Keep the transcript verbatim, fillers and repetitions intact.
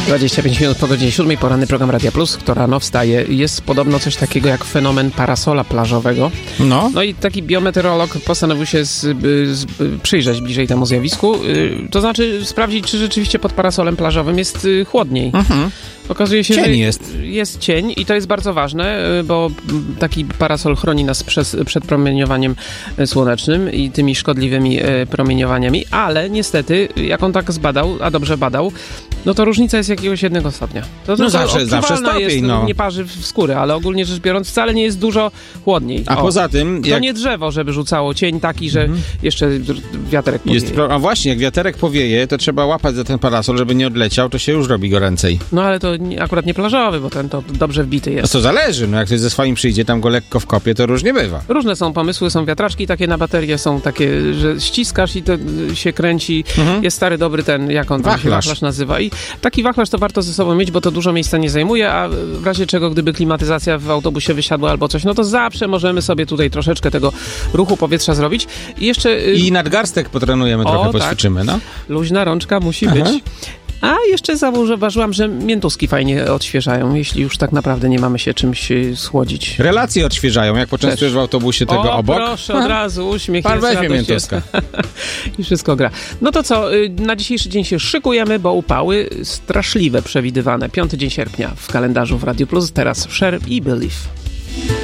dwadzieścia pięć minut po godzinie siódmej, poranny program Radia Plus, kto rano wstaje. Jest podobno coś takiego jak fenomen parasola plażowego. No. No i taki biometeorolog postanowił się z, z, przyjrzeć bliżej temu zjawisku. To znaczy sprawdzić, czy rzeczywiście pod parasolem plażowym jest chłodniej. Mhm. Okazuje się, cień że jest. jest cień i to jest bardzo ważne, bo taki parasol chroni nas przez, przed promieniowaniem słonecznym i tymi szkodliwymi promieniowaniami, ale niestety, jak on tak zbadał, a dobrze badał, no to różnica jest jakiegoś jednego stopnia. To, to no zawsze, zawsze stopień, jest, no. Nie parzy w skóry, ale ogólnie rzecz biorąc wcale nie jest dużo chłodniej. A o, poza tym... To jak... nie drzewo, żeby rzucało cień taki, że mhm. jeszcze wiaterek powieje. Jest pro... A właśnie, jak wiaterek powieje, to trzeba łapać za ten parasol, żeby nie odleciał, to się już robi goręcej. No ale to nie, akurat nie plażowy, bo ten to dobrze wbity jest. No to zależy, no jak ktoś ze swoim przyjdzie, tam go lekko wkopie, to różnie bywa. Różne są pomysły, są wiatraczki takie na baterie, są takie, że ściskasz i to się kręci. Mhm. Jest stary, dobry ten, jak on tam się wachlarz nazywa. I taki wachlarz to warto ze sobą mieć, bo to dużo miejsca nie zajmuje, a w razie czego, gdyby klimatyzacja w autobusie wysiadła albo coś, no to zawsze możemy sobie tutaj troszeczkę tego ruchu powietrza zrobić. I jeszcze... I nadgarstek potrenujemy, trochę o, poćwiczymy, tak. no. Luźna rączka musi Aha. być. A jeszcze zauważyłam, że miętuski fajnie odświeżają, jeśli już tak naprawdę nie mamy się czymś schłodzić. Relacje odświeżają, jak poczęstujesz w autobusie tego o, obok. proszę, od razu, uśmiech Pan jest, weźmie radość miętuska. jest. I wszystko gra. No to co, na dzisiejszy dzień się szykujemy, bo upały straszliwe przewidywane. Piąty dzień sierpnia w kalendarzu w Radio Plus, teraz Cher i Believe.